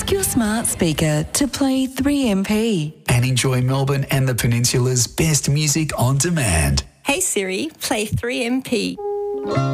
Ask your smart speaker to play 3MP. And enjoy Melbourne and the Peninsula's best music on demand. Hey Siri, play 3MP.